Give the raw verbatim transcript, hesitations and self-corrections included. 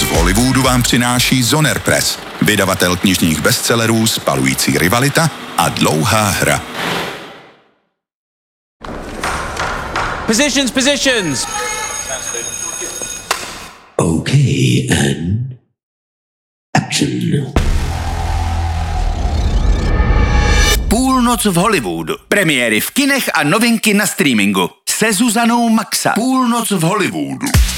v Hollywoodu vám přináší Zoner Press, vydavatel knižních bestsellerů Spalující rivalita a Dlouhá hra. Positions, positions! Okay, and action. Půlnoc v Hollywoodu. Premiéry v kinech a novinky na streamingu. Se Zuzanou Maxa. Půlnoc v Hollywoodu.